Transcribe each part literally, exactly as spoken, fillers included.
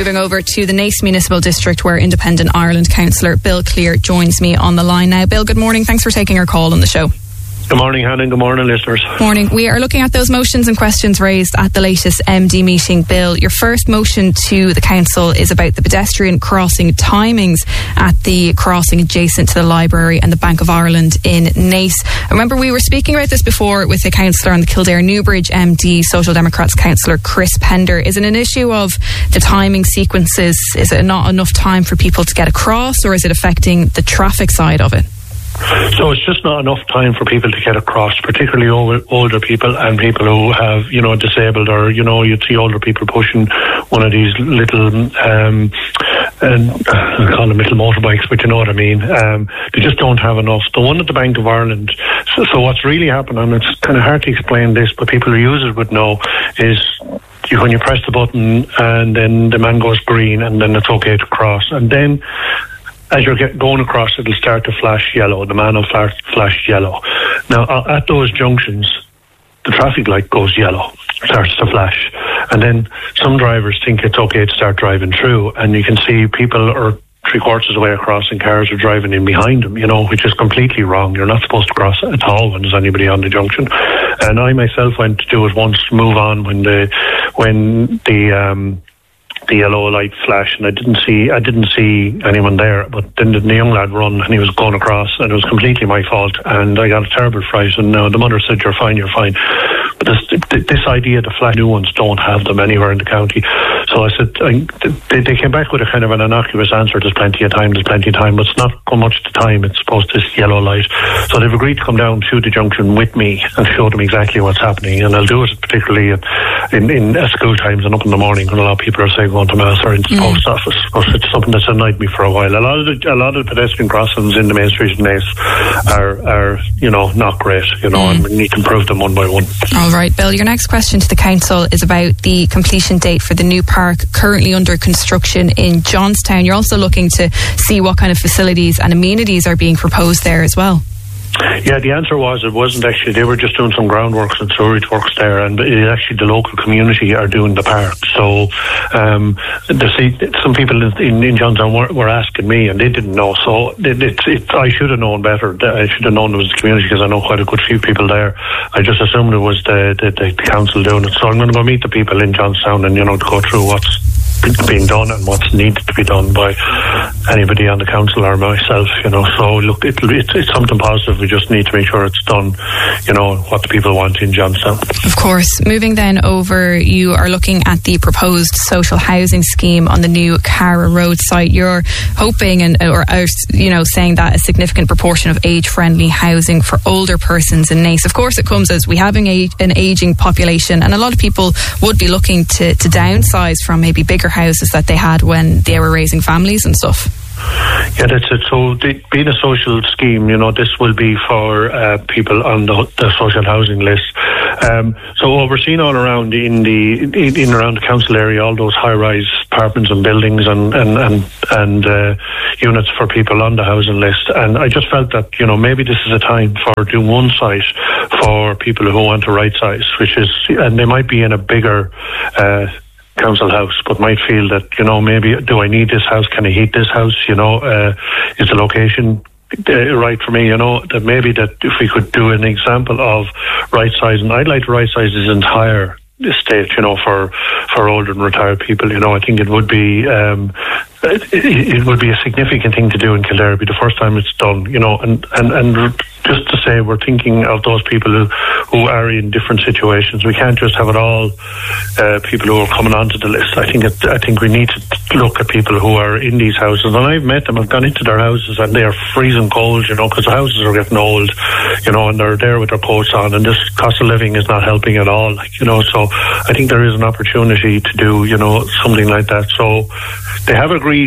moving over to the Naas Municipal District, where Independent Ireland councillor Bill Cleere joins me on the line now. Bill, good morning. Thanks for taking our call on the show. Good morning, Hannah. Good morning, listeners. Morning. We are looking at those motions and questions raised at the latest M D meeting. Bill, your first motion to the council is about the pedestrian crossing timings at the crossing adjacent to the library and the Bank of Ireland in Naas. I remember we were speaking about this before with the councillor and the Kildare Newbridge M D, Social Democrats councillor Chris Pender. Is it an issue of the timing sequences? Is it not enough time for people to get across, or is it affecting the traffic side of it? So it's just not enough time for people to get across, particularly over, older people and people who have, you know, disabled, or, you know, you'd see older people pushing one of these little, um, and I call them little motorbikes, but you know what I mean. Um, they just don't have enough. The one at the Bank of Ireland, so, so what's really happening, it's kind of hard to explain this, but people who use it would know, is you, when you press the button and then the man goes green and then it's okay to cross. And then as you're get, going across, it'll start to flash yellow. The man will flash, flash yellow. Now, uh, at those junctions, the traffic light goes yellow, starts to flash. And then some drivers think it's okay to start driving through. And you can see people are three quarters of the way across and cars are driving in behind them, you know, which is completely wrong. You're not supposed to cross at all when there's anybody on the junction. And I myself went to do it once, to move on when the, when the, um, the yellow light flash, and I didn't see I didn't see anyone there, but then the young lad run and he was going across, and it was completely my fault, and I got a terrible fright. And uh, the mother said, "You're fine, you're fine." But this, this idea, the flash new ones don't have them anywhere in the county. So I said, I, they, they came back with a kind of an innocuous answer: "There's plenty of time, there's plenty of time," but it's not so much the time, it's supposed to this yellow light. So they've agreed to come down to the junction with me and show them exactly what's happening, and I'll do it particularly in, in, in school times and up in the morning when a lot of people are saying going to mass or into the mm. post office. But it's something that's annoyed me for a while. A lot of the, a lot of the pedestrian crossings in the main street in Naas are, are, you know, not great, you know, mm. and we need to improve them one by one. All right, Bill, your next question to the council is about the completion date for the new park currently under construction in Johnstown. You're also looking to see what kind of facilities and amenities are being proposed there as well. Yeah, the answer was it wasn't actually. They were just doing some groundworks and storage works there, and it actually the local community are doing the park. So um, the, some people in, in Johnstown were, were asking me, and they didn't know. So it, it, it, I should have known better. I should have known it was the community, because I know quite a good few people there. I just assumed it was the, the, the council doing it. So I'm going to go meet the people in Johnstown and, you know, to go through what's being done and what's needed to be done by anybody on the council or myself, you know. So look, it, it, it's something positive. We just need to make sure it's done, you know, what the people want in Johnstown. Of course. Moving then over, you are looking at the proposed social housing scheme on the new Cara Road site. You're hoping and or you know saying that a significant proportion of age-friendly housing for older persons in Naas. Of course, it comes as we have an, age, an ageing population, and a lot of people would be looking to, to downsize from maybe bigger houses that they had when they were raising families and stuff. Yeah, that's it. So the, being a social scheme, you know, this will be for uh, people on the, the social housing list. Um, so what we're seeing all around in the in, in around the council area, all those high-rise apartments and buildings and and and, and uh, units for people on the housing list. And I just felt that, you know, maybe this is a time for doing one site for people who want to right size, which is, and they might be in a bigger Uh, council house, but might feel that, you know, maybe, do I need this house? Can I heat this house? You know, uh, is the location uh, right for me? You know, that maybe that if we could do an example of right sizing, I'd like to right size this entire estate, you know, for for older and retired people. You know, I think it would be um, it, it would be a significant thing to do in Kildare. It'd be the first time it's done, you know, and and and just to say we're thinking of those people who, who are in different situations. We can't just have it all uh, people who are coming onto the list. I think it, I think we need to look at people who are in these houses, and I've met them. I've gone into their houses and they are freezing cold, you know, because the houses are getting old, you know, and they're there with their coats on, and this cost of living is not helping at all, like, you know. So I think there is an opportunity to do, you know, something like that. So they have agreed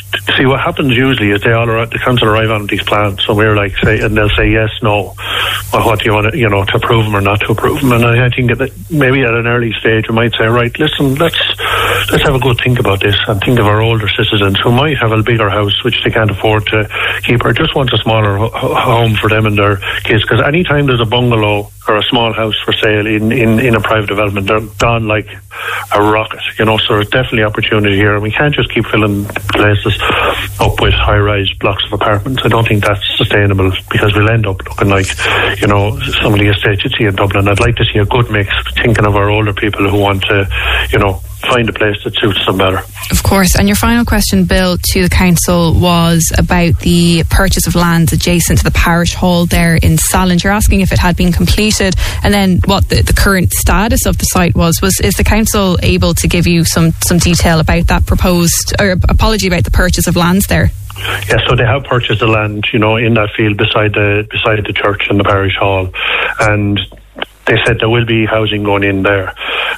see, what happens usually is they all arrive, the council arrive on these plans, so we're like, say, and they'll say yes, no, well, what do you want to, you know, to approve them or not to approve them. And I, I think that maybe at an early stage we might say, right, listen, let's let's have a good think about this and think of our older citizens who might have a bigger house which they can't afford to keep, or just want a smaller ho- home for them and their kids. Because any time there's a bungalow or a small house for sale in, in, in a private development, they're gone like a rocket, you know. So there's definitely opportunity here, and we can't just keep filling places up with high-rise blocks of apartments. I don't think that's sustainable, because we'll end up looking like, you know, some of the estates you see in Dublin. I'd like to see a good mix, thinking of our older people who want to, you know, find a place that suits them better. Of course. And your final question, Bill, to the council was about the purchase of lands adjacent to the parish hall there in Salland. You're asking if it had been completed, and then what the, the current status of the site was. Was is the council able to give you some some detail about that proposed, or apology about the purchase of lands there? Yeah, so they have purchased the land, you know, in that field beside the beside the church and the parish hall, and they said there will be housing going in there.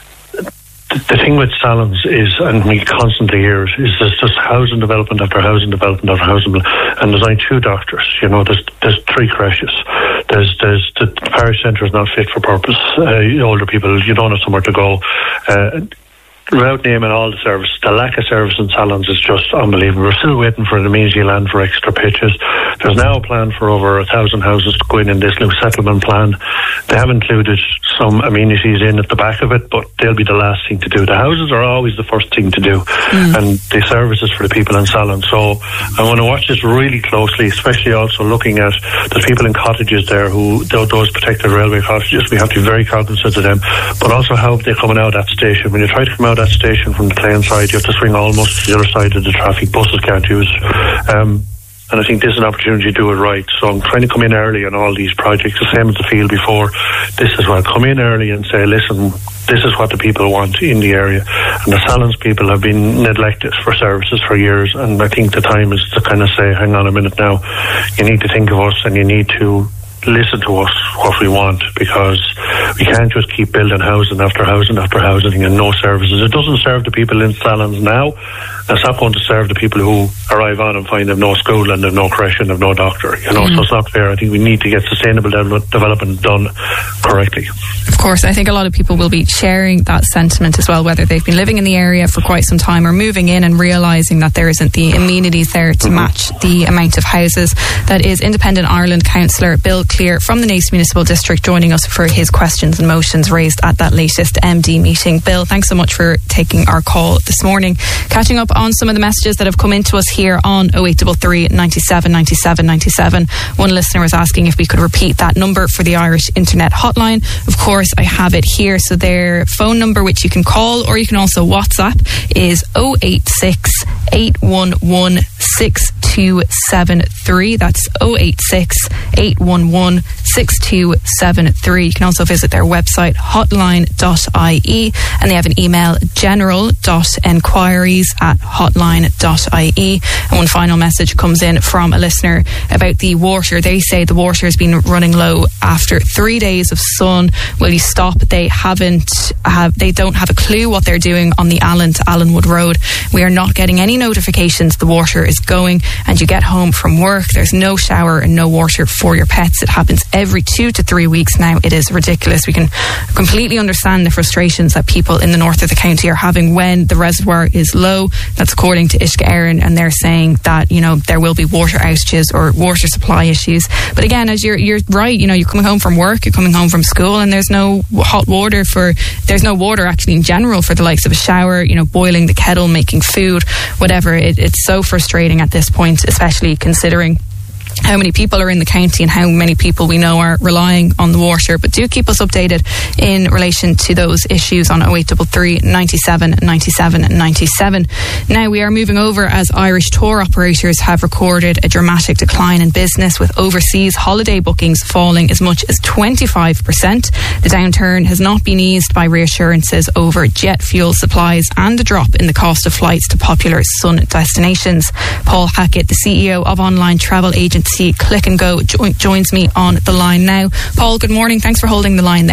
The thing with Salons is, and we constantly hear it, is there's just housing development after housing development after housing, and there's only two doctors. You know, there's there's three creches. There's there's the parish centre is not fit for purpose. Uh, older people, you don't have somewhere to go. Uh, Without naming all the services, the lack of service in Salons is just unbelievable. We're still waiting for an amenity land for extra pitches. There's now a plan for over a thousand houses to go in in this new settlement plan. They have included some amenities in at the back of it, but they'll be the last thing to do. The houses are always the first thing to do, mm. and the services for the people in Salons. So I want to watch this really closely, especially also looking at the people in cottages there, who those protected railway cottages. We have to be very cognizant of them, but also how they're coming out of that station. When you try to come out that station from the Clane side, you have to swing almost to the other side of the traffic. Buses can't use. Um, and I think this is an opportunity to do it right. So I'm trying to come in early on all these projects, the same as the field before. This is where I come in early and say, listen, this is what the people want in the area. And the Salons people have been neglected for services for years, and I think the time is to kind of say, hang on a minute now, you need to think of us, and you need to listen to us what we want, because we can't just keep building housing after housing after housing and no services. It doesn't serve the people in Salons now. It's not going to serve the people who arrive on and find they've no school and they've no creche and they've no doctor. You know, mm. so it's not fair. I think we need to get sustainable de- development done correctly. Of course, I think a lot of people will be sharing that sentiment as well, whether they've been living in the area for quite some time or moving in and realising that there isn't the amenities there to mm-hmm. match the amount of houses. That is Independent Ireland councillor Bill Clear from the Naas Municipal District joining us for his questions and motions raised at that latest M D meeting. Bill, thanks so much for taking our call this morning. Catching up on some of the messages that have come into us here on oh eight three three, ninety-seven, ninety-seven, ninety-seven. One listener was asking if we could repeat that number for the Irish Internet Hotline. Of course, I have it here. So their phone number, which you can call or you can also WhatsApp, is oh eight six, eight one one, six two seven three. That's oh eight six, eight one one, six two seven three. You can also visit their website, hotline dot I E, and they have an email, general dot enquiries at hotline dot I E. And one final message comes in from a listener about the water. They say the water has been running low after three days of sun. Will you stop? They haven't have they don't have a clue what they're doing on the Allen to Allenwood Road. We are not getting any notifications the water is going, and you get home from work, there's no shower and no water for your pets. It happens every two to three weeks now. It is ridiculous. We can completely understand the frustrations that people in the north of the county are having when the reservoir is low. That's according to Uisce Éireann, and they're saying that, you know, there will be water outages or water supply issues. But again, as you're you're right, you know, you're coming home from work, you're coming home from school, and there's no hot water for there's no water actually in general for the likes of a shower, you know, boiling the kettle, making food, whatever. It, it's so frustrating at this point, especially considering how many people are in the county and how many people we know are relying on the water. But do keep us updated in relation to those issues on oh eight three three, ninety-seven, ninety-seven, ninety-seven. Now we are moving over as Irish tour operators have recorded a dramatic decline in business, with overseas holiday bookings falling as much as twenty-five percent. The downturn has not been eased by reassurances over jet fuel supplies and a drop in the cost of flights to popular sun destinations. Paul Hackett, the C E O of online travel agency Click and Go, jo- joins me on the line now. Paul, good morning. Thanks for holding the line there.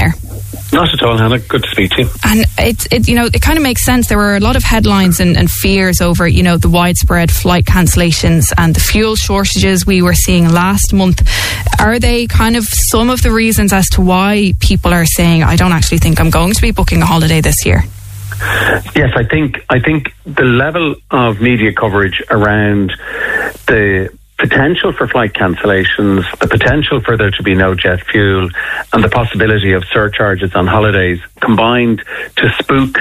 Not at all, Hannah. Good to speak to you. And it, it you know, it kind of makes sense. There were a lot of headlines and, and fears over, you know, the widespread flight cancellations and the fuel shortages we were seeing last month. Are they kind of some of the reasons as to why people are saying, I don't actually think I'm going to be booking a holiday this year? Yes, I think I think the level of media coverage around the potential for flight cancellations, the potential for there to be no jet fuel, and the possibility of surcharges on holidays combined to spook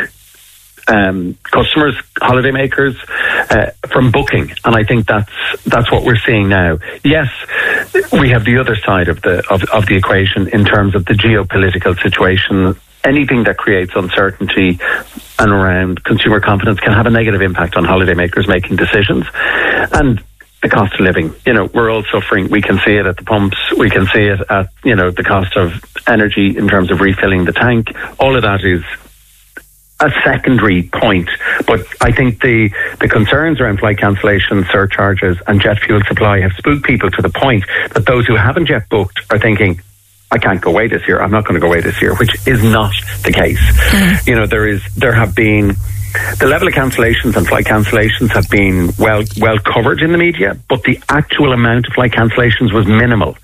um, customers, holidaymakers, uh, from booking. And I think that's that's what we're seeing now. Yes, we have the other side of the of, of the equation in terms of the geopolitical situation. Anything that creates uncertainty and around consumer confidence can have a negative impact on holidaymakers making decisions. And the cost of living, you know, we're all suffering. We can see it at the pumps. We can see it at, you know, the cost of energy in terms of refilling the tank. All of that is a secondary point. But I think the, the concerns around flight cancellation, surcharges and jet fuel supply have spooked people to the point that those who haven't yet booked are thinking, I can't go away this year. I'm not going to go away this year, which is not the case. Mm. You know, there is, there have been, the level of cancellations and flight cancellations have been well well covered in the media, but the actual amount of flight cancellations was minimal.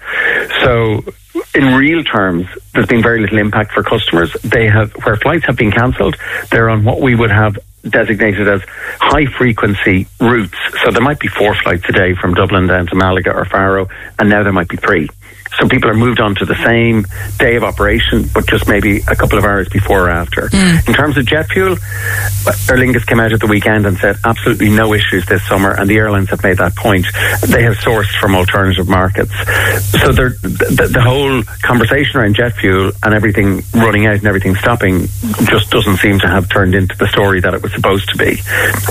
So in real terms, there's been very little impact for customers. They have, where flights have been cancelled, they're on what we would have designated as high frequency routes. So there might be four flights a day from Dublin down to Malaga or Faro, and now there might be three. So people are moved on to the same day of operation, but just maybe a couple of hours before or after. Mm. In terms of jet fuel, Aer Lingus came out at the weekend and said absolutely no issues this summer, and the airlines have made that point. They have sourced from alternative markets. So the, the whole conversation around jet fuel and everything running out and everything stopping just doesn't seem to have turned into the story that it was supposed to be.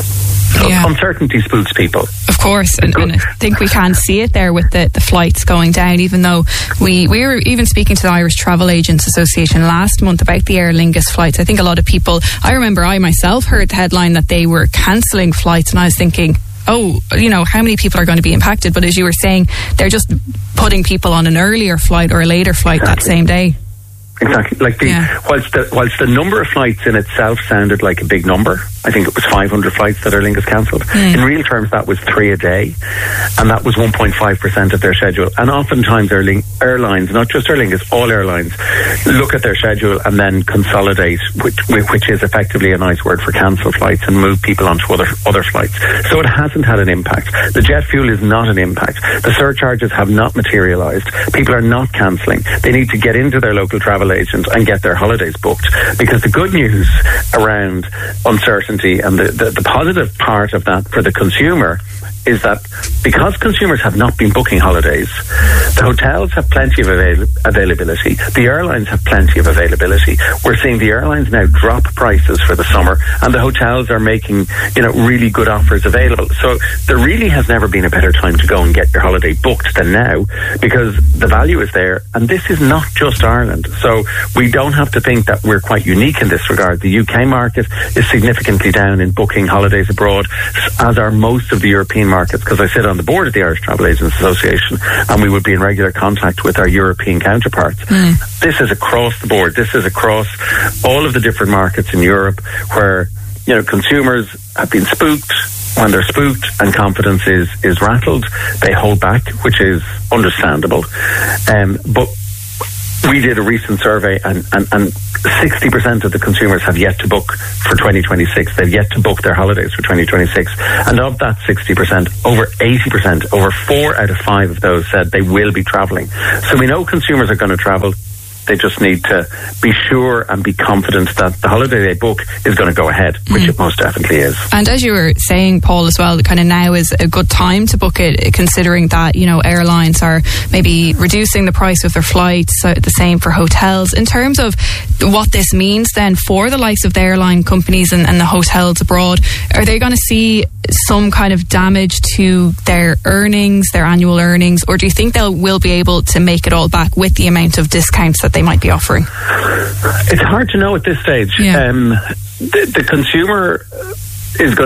So yeah. Uncertainty spooks people. Of course, and, and I think we can see it there with the, the flights going down, even though we, we were even speaking to the Irish Travel Agents Association last month about the Aer Lingus flights. I think a lot of people, I remember I myself heard the headline that they were cancelling flights, and I was thinking, oh, you know, how many people are going to be impacted? But as you were saying, they're just putting people on an earlier flight or a later flight exactly. that same day. Exactly. Like the yeah. whilst the whilst the number of flights in itself sounded like a big number, I think it was five hundred flights that Aer Lingus cancelled. Mm. In real terms, that was three a day, and that was one point five percent of their schedule. And oftentimes, Aer Ling- airlines, not just Aer Lingus, all airlines, look at their schedule and then consolidate, which, which is effectively a nice word for cancel flights, and move people onto other other flights. So it hasn't had an impact. The jet fuel is not an impact. The surcharges have not materialised. People are not cancelling. They need to get into their local travel agent and get their holidays booked, because the good news around uncertainty and the, the, the positive part of that for the consumer is that because consumers have not been booking holidays, the hotels have plenty of avail- availability, the airlines have plenty of availability. We're seeing the airlines now drop prices for the summer, and the hotels are making, you know, really good offers available. So there really has never been a better time to go and get your holiday booked than now, because the value is there, and this is not just Ireland. So we don't have to think that we're quite unique in this regard. The U K market is significantly down in booking holidays abroad, as are most of the European markets, because I sit on the board of the Irish Travel Agents Association, and we would be in regular contact with our European counterparts. Mm. This is across the board. This is across all of the different markets in Europe where, you know, consumers have been spooked. When they're spooked and confidence is, is rattled, they hold back, which is understandable. Um, but we did a recent survey, and, and, and sixty percent of the consumers have yet to book for twenty twenty-six. They've yet to book their holidays for twenty twenty-six. And of that sixty percent, over eighty percent, over four out of five of those said they will be travelling. So we know consumers are going to travel. They just need to be sure and be confident that the holiday they book is going to go ahead, which mm. it most definitely is. And as you were saying, Paul, as well, kind of now is a good time to book it, considering that, you know, airlines are maybe reducing the price of their flights, so the same for hotels. In terms of what this means then for the likes of the airline companies and, and the hotels abroad, are they going to see some kind of damage to their earnings, their annual earnings, or do you think they will be able to make it all back with the amount of discounts that they might be offering? It's hard to know at this stage. Yeah. Um, the, the consumer is going to be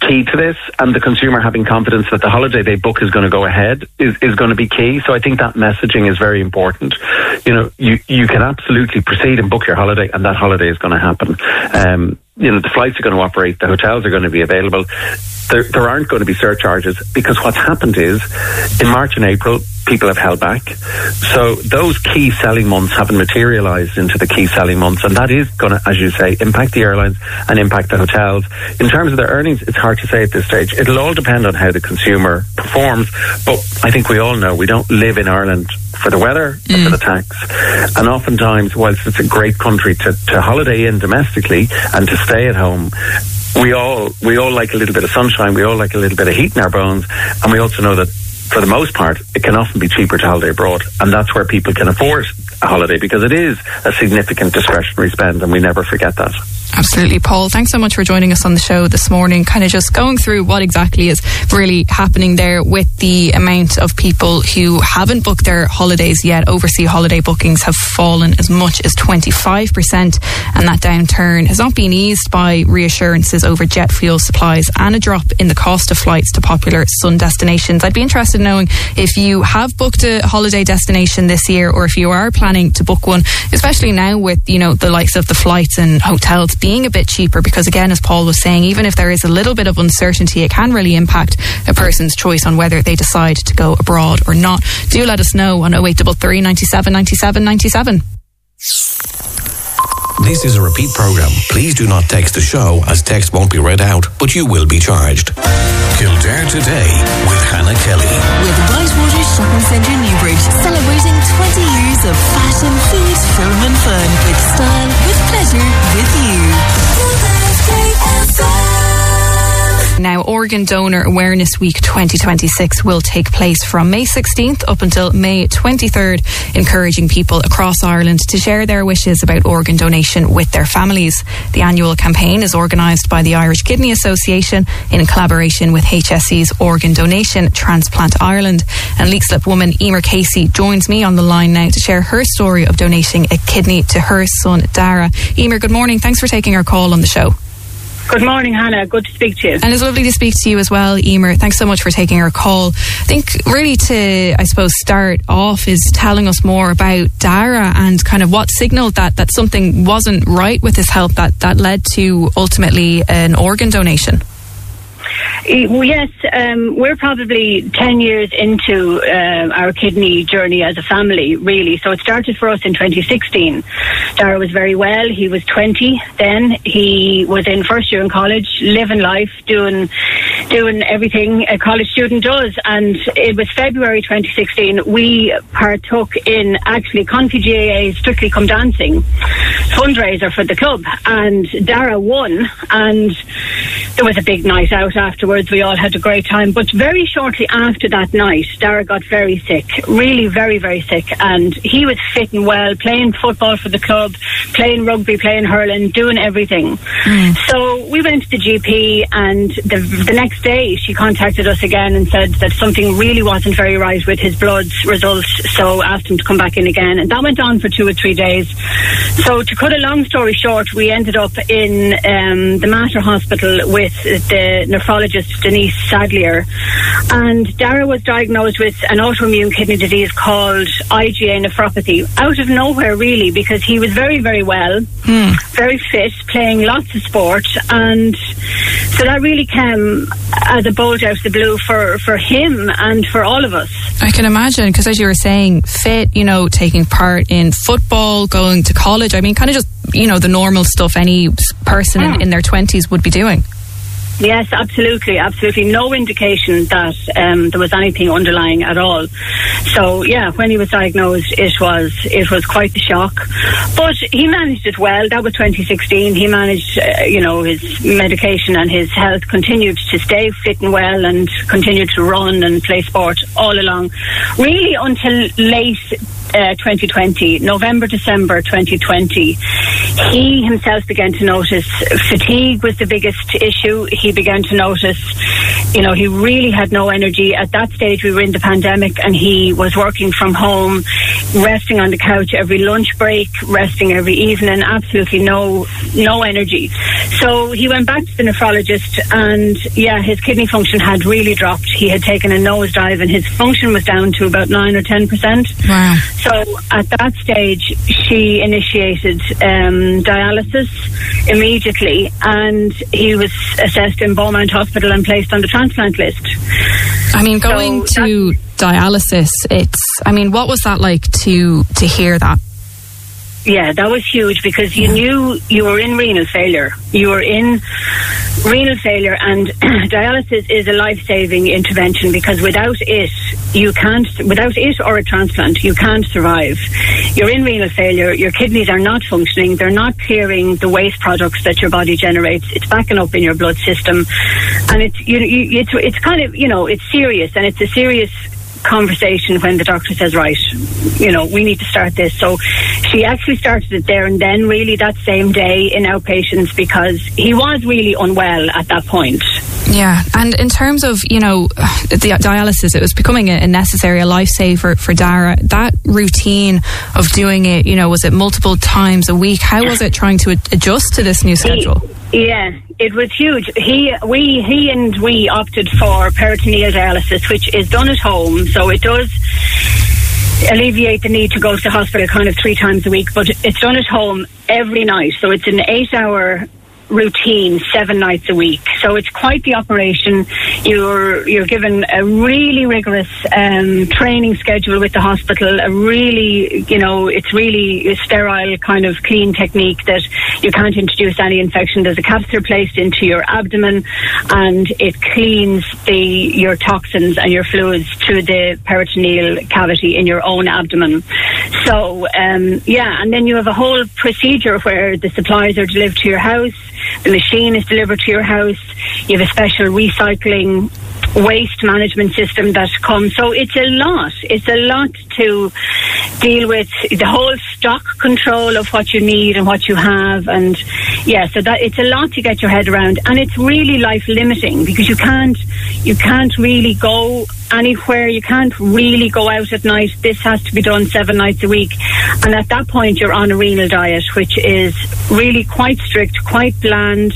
key to this, and the consumer having confidence that the holiday they book is going to go ahead is, is going to be key. So I think that messaging is very important. You know, you, you can absolutely proceed and book your holiday, and that holiday is going to happen. Um, you know, the flights are going to operate, the hotels are going to be available. There, there aren't going to be surcharges, because what's happened is in March and April, people have held back. So those key selling months haven't materialised into the key selling months, and that is going to, as you say, impact the airlines and impact the hotels. In terms of their earnings, it's hard to say at this stage. It'll all depend on how the consumer performs, but I think we all know we don't live in Ireland for the weather mm. or for the tax. And oftentimes, whilst it's a great country to, to holiday in domestically and to stay at home, we all we all like a little bit of sunshine, we all like a little bit of heat in our bones, and we also know that for the most part, it can often be cheaper to holiday abroad, and that's where people can afford a holiday, because it is a significant discretionary spend, and we never forget that. Absolutely. Paul, thanks so much for joining us on the show this morning, kind of just going through what exactly is really happening there with the amount of people who haven't booked their holidays yet. Overseas holiday bookings have fallen as much as twenty-five percent, and that downturn has not been eased by reassurances over jet fuel supplies and a drop in the cost of flights to popular sun destinations. I'd be interested in knowing if you have booked a holiday destination this year, or if you are planning to book one, especially now with, you know, the likes of the flights and hotels being a bit cheaper, because again, as Paul was saying, even if there is a little bit of uncertainty, it can really impact a person's choice on whether they decide to go abroad or not. Do let us know on oh eight three three, nine seven, nine seven, nine seven. This is a repeat programme. Please do not text the show, as text won't be read out, but you will be charged. Kildare Today with Hannah Kelly. With Whitewater Shopping Centre Newbridge, celebrating twenty years of fashion, food, film and fun. With style, with pleasure, with you. Now, Organ Donor Awareness Week twenty twenty-six will take place from May sixteenth up until May twenty-third, encouraging people across Ireland to share their wishes about organ donation with their families. The annual campaign is organised by the Irish Kidney Association in collaboration with H S E's Organ Donation Transplant Ireland. And Leixlip woman Emer Casey joins me on the line now to share her story of donating a kidney to her son Dara. Emer, good morning. Thanks for taking our call on the show. Good morning, Hannah. Good to speak to you. And it's lovely to speak to you as well, Emer. Thanks so much for taking our call. I think really to, I suppose, start off is telling us more about Dara and kind of what signalled that, that something wasn't right with his health that, that led to ultimately an organ donation. Yes, um, we're probably ten years into uh, our kidney journey as a family, really. So it started for us in twenty sixteen. Dara was very well. He was twenty then. He was in first year in college, living life, doing doing everything a college student does. And it was February twenty sixteen. We partook in actually Confi G A A's Strictly Come Dancing fundraiser for the club. And Dara won. And there was a big night out afterwards. We all had a great time. But very shortly after that night, Dara got very sick, really very, very sick. And he was fit and well, playing football for the club, playing rugby, playing hurling, doing everything. Mm. So we went to the G P, and the, the next day she contacted us again and said that something really wasn't very right with his blood results, so asked him to come back in again. And that went on for two or three days. So to cut a long story short, we ended up in um, the Mater Hospital with the nephrologist Denise Sadlier, and Dara was diagnosed with an autoimmune kidney disease called I G A nephropathy, out of nowhere really, because he was very, very well, hmm. very fit, playing lots of sport, and so that really came as a bolt out of the blue for, for him and for all of us. I can imagine, because as you were saying, fit, you know, taking part in football, going to college, I mean, kind of just, you know, the normal stuff any person yeah. in, in their twenties would be doing. Yes, absolutely, absolutely. No indication that um, there was anything underlying at all. So, yeah, when he was diagnosed, it was it was quite the shock. But he managed it well. That was twenty sixteen. He managed, uh, you know, his medication and his health continued to stay fit and well, and continued to run and play sport all along. Really until late uh, twenty twenty, November, December twenty twenty, he himself began to notice fatigue was the biggest issue. He began to notice you know, he really had no energy. At that stage, we were in the pandemic, and he was working from home, resting on the couch every lunch break, resting every evening, absolutely no no energy. So he went back to the nephrologist, and yeah, his kidney function had really dropped. He had taken a nosedive, and his function was down to about nine or ten percent. Wow. So at that stage, she initiated um, dialysis immediately, and he was assessed in Beaumont Hospital and placed on the transplant list. I mean, going so to dialysis, it's, I mean, what was that like to to hear that? Yeah, that was huge, because you knew you were in renal failure. You were in renal failure, and dialysis is a life-saving intervention, because without it, you can't, without it or a transplant, you can't survive. You're in renal failure, your kidneys are not functioning, they're not clearing the waste products that your body generates, it's backing up in your blood system, and it's, you, you, it's, it's kind of, you know, it's serious, and it's a serious conversation when the doctor says, right, you know, we need to start this. So she actually started it there and then, really, that same day in outpatients, because he was really unwell at that point. Yeah, and in terms of, you know, the dialysis, it was becoming a necessary, a lifesaver for Dara. That routine of doing it, you know, was it multiple times a week? How was it trying to adjust to this new schedule? He, yeah, it was huge. He, we, he and we opted for peritoneal dialysis, which is done at home, so it does alleviate the need to go to the hospital kind of three times a week, but it's done at home every night, so it's an eight-hour routine seven nights a week. So it's quite the operation. You're you're given a really rigorous um, training schedule with the hospital, a really, you know, it's really a sterile kind of clean technique that you can't introduce any infection. There's a catheter placed into your abdomen, and it cleans the your toxins and your fluids through the peritoneal cavity in your own abdomen. So um, yeah, and then you have a whole procedure where the supplies are delivered to your house. The machine is delivered to your house. You have a special recycling waste management system that comes. So it's a lot. It's a lot to deal with, the whole stock control of what you need and what you have. And yeah, so that it's a lot to get your head around. And it's really life limiting, because you can't, you can't really go anywhere. You can't really go out at night. This has to be done seven nights a week. And at that point, you're on a renal diet, which is really quite strict, quite bland.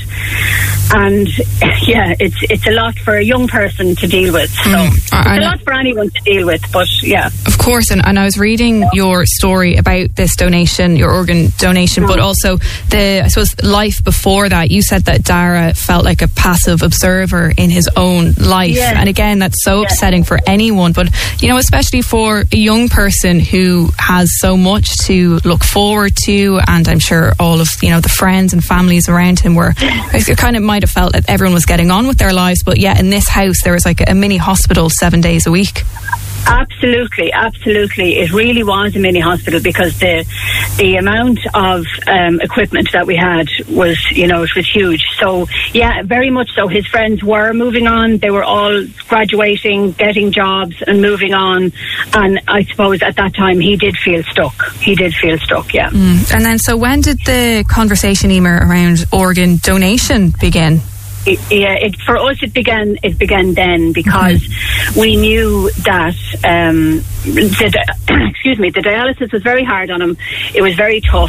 And yeah, it's it's a lot for a young person to deal with. So mm, it's a lot for anyone to deal with, but yeah. Of course, and, and I was reading your story about this donation, your organ donation, mm. but also the, I suppose, life before that. You said that Dara felt like a passive observer in his own life. Yeah. And again, that's so yeah. upsetting for anyone, but, you know, especially for a young person who has so much to look forward to, and I'm sure all of, you know, the friends and families around him were, it kind of might have felt that everyone was getting on with their lives, but yeah, in this house there was like a mini hospital seven days a week. Absolutely, absolutely. It really was a mini hospital, because the the amount of um, equipment that we had was, you know, it was huge. So yeah, very much so. His friends were moving on. They were all graduating, getting jobs and moving on. And I suppose at that time he did feel stuck. He did feel stuck, yeah. Mm. And then, so when did the conversation, Emer, around organ donation begin? It, yeah, it, for us it began. It began then, because mm-hmm. we knew that um, the, excuse me, the dialysis was very hard on him. It was very tough.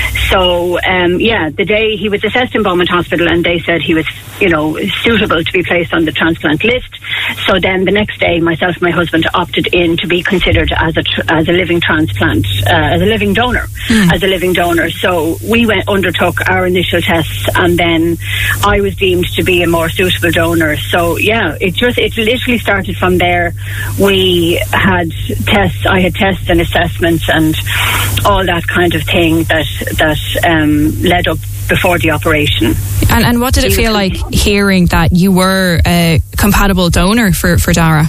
So um, yeah, the day he was assessed in Beaumont Hospital, and they said he was, you know, suitable to be placed on the transplant list. So then the next day, myself and my husband opted in to be considered as a tr- as a living transplant, uh, as a living donor, mm. as a living donor. So we went undertook our initial tests, and then I was deemed to be a more suitable donor. So yeah, it just it literally started from there. We had tests, I had tests and assessments and all that kind of thing that that um, led up before the operation. And and what did it feel like hearing that you were a compatible donor for, for Dara?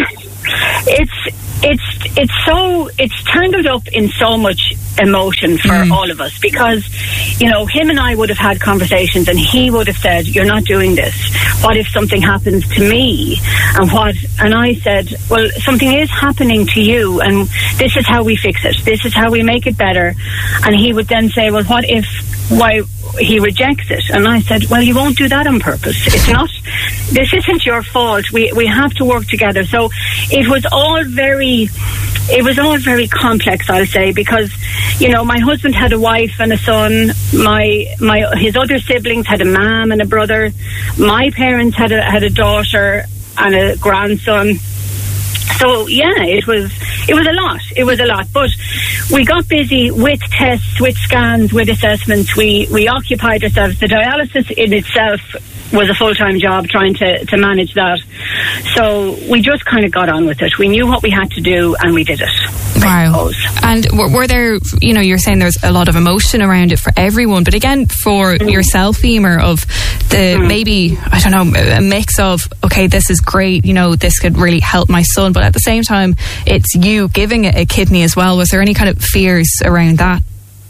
It's it's it's so it's tangled up in so much emotion for mm. all of us, because, you know, him and I would have had conversations, and he would have said, "You're not doing this. What if something happens to me?" And what and I said, "Well, something is happening to you, and this is how we fix it. This is how we make it better." And he would then say, "Well, what if why he rejects it. And I said, well, you won't do that on purpose. It's not, this isn't your fault. We, we have to work together. So it was all very, it was all very complex, I'll say, because, you know, my husband had a wife and a son. My, my, his other siblings had a mum and a brother. My parents had a, had a daughter and a grandson. So yeah, it was it was a lot. It was a lot. But we got busy with tests, with scans, with assessments. We we occupied ourselves. The dialysis in itself was a full-time job, trying to, to manage that. So we just kind of got on with it. We knew what we had to do and we did it. Wow. And were, were there, you know, you're saying there's a lot of emotion around it for everyone, but again, for mm. yourself, Emer, of the mm. maybe, I don't know, a mix of, okay, this is great, you know, this could really help my son, but at the same time, it's you giving it a kidney as well. Was there any kind of fears around that?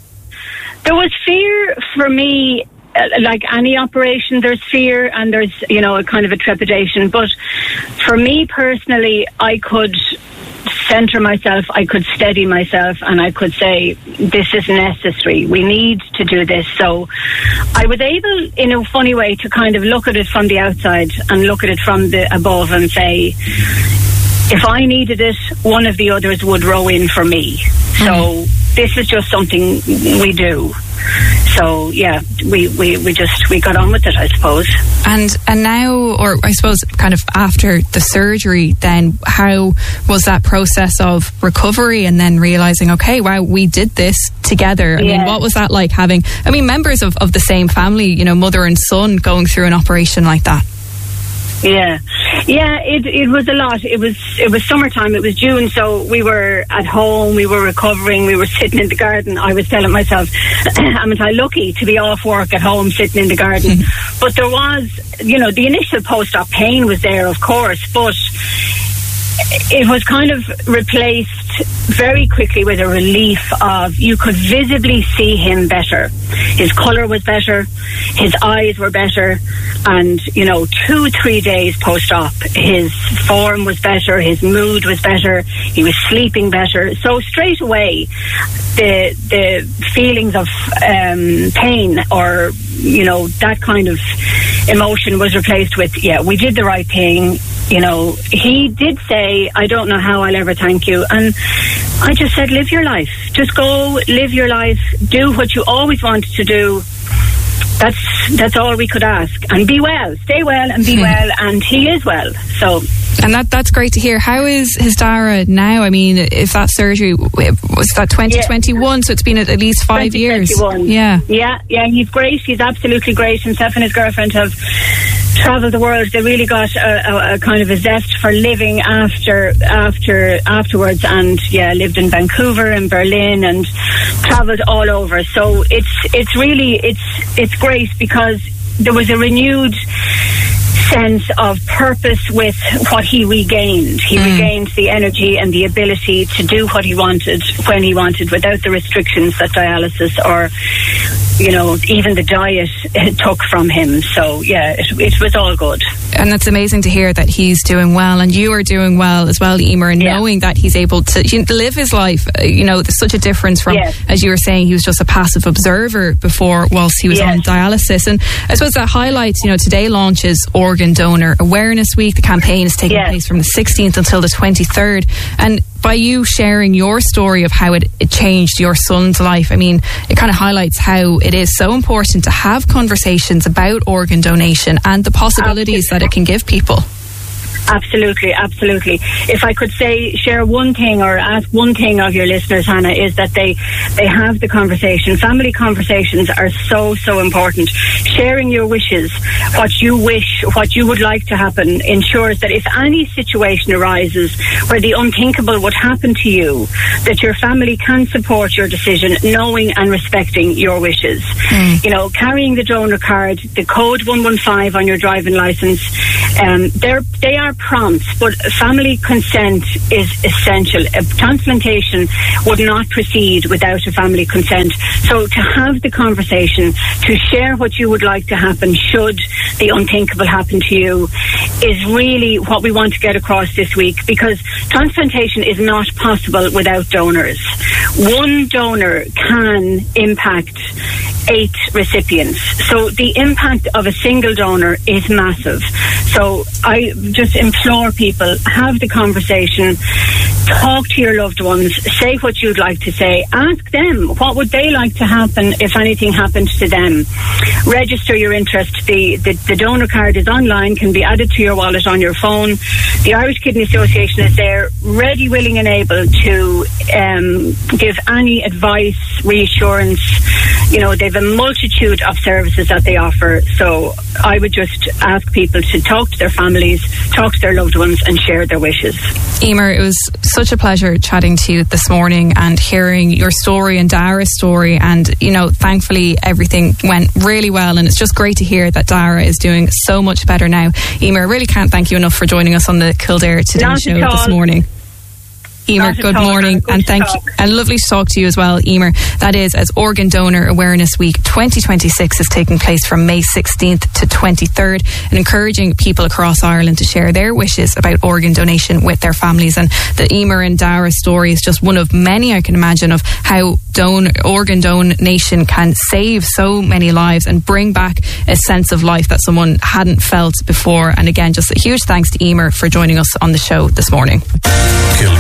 There was fear for me. Like any operation, there's fear and there's, you know, a kind of a trepidation. But for me personally, I could centre myself, I could steady myself, and I could say, this is necessary. We need to do this. So I was able, in a funny way, to kind of look at it from the outside and look at it from the above and say, if I needed it, one of the others would row in for me. So this is just something we do. So yeah, we, we, we just we got on with it, I suppose. And and now, or I suppose kind of after the surgery, then how was that process of recovery and then realising, okay, wow, we did this together? I yeah. mean, what was that like having, I mean, members of, of the same family, you know, mother and son going through an operation like that? Yeah, yeah, it it was a lot. It was it was summertime. It was June, so we were at home. We were recovering. We were sitting in the garden. I was telling myself, "Am I lucky to be off work at home, sitting in the garden?" But there was, you know, the initial post-op pain was there, of course, but it was kind of replaced very quickly with a relief of, you could visibly see him better. His colour was better, his eyes were better, and, you know, two, three days post-op, his form was better, his mood was better, he was sleeping better. So straight away, the the feelings of um, pain or, you know, that kind of emotion was replaced with, yeah, we did the right thing. You know, he did say, I don't know how I'll ever thank you. And I just said, live your life. Just go, live your life. Do what you always wanted to do. That's that's all we could ask. And be well. Stay well and be hmm. well. And he is well. So... And that that's great to hear. How is his Dara now? I mean, if that surgery was that twenty twenty-one, yeah. so it's been at, at least five years. Yeah, yeah, yeah. He's great. He's absolutely great. Himself and his girlfriend have travelled the world. They really got a, a, a kind of a zest for living after after afterwards, and yeah, lived in Vancouver and Berlin and travelled all over. So it's it's really it's it's great because there was a renewed sense of purpose with what he regained. He mm. regained the energy and the ability to do what he wanted when he wanted without the restrictions that dialysis or, you know, even the diet took from him. So yeah, it, it was all good. And that's amazing to hear that he's doing well and you are doing well as well, Emer, and yeah. knowing that he's able to you know, live his life. You know, there's such a difference from, yes. as you were saying, he was just a passive observer before whilst he was yes. on dialysis. And I suppose that highlights, you know, today launches Organ Donor Awareness Week. The campaign is taking yes. place from the sixteenth until the twenty-third. And by you sharing your story of how it, it changed your son's life, I mean, it kind of highlights how it is so important to have conversations about organ donation and the possibilities Absolutely. that it can give people. Absolutely, absolutely. If I could say, share one thing or ask one thing of your listeners, Hannah, is that they they have the conversation. Family conversations are so, so important. Sharing your wishes, what you wish, what you would like to happen, ensures that if any situation arises where the unthinkable would happen to you, that your family can support your decision, knowing and respecting your wishes. Mm. You know, carrying the donor card, the code one one five on your driving licence, um, they're, they are prompts, but family consent is essential. A transplantation would not proceed without a family consent. So to have the conversation, to share what you would like to happen should the unthinkable happen to you, is really what we want to get across this week, because transplantation is not possible without donors. One donor can impact eight recipients. So the impact of a single donor is massive. So I just implore people, have the conversation, talk to your loved ones, say what you'd like to say, ask them what would they like to happen if anything happened to them. Register your interest. The, the, the donor card is online, can be added to your wallet on your phone. The Irish Kidney Association is there, ready, willing and able to um, give any advice, reassurance. You know, they have a multitude of services that they offer. So I would just ask people to talk to their families, talk to their loved ones and share their wishes. Emer, it was such a pleasure chatting to you this morning and hearing your story and Dara's story, and you know, thankfully everything went really well, and it's just great to hear that Dara is doing so much better now. Emer, I really can't thank you enough for joining us on the Kildare Today Not show this morning. Emer, good morning, and thank you, and lovely to talk to you as well, Emer. That is, as Organ Donor Awareness Week twenty twenty-six is taking place from May sixteenth to twenty-third, and encouraging people across Ireland to share their wishes about organ donation with their families. And the Emer and Dara story is just one of many, I can imagine, of how don- organ donation can save so many lives and bring back a sense of life that someone hadn't felt before. And again, just a huge thanks to Emer for joining us on the show this morning.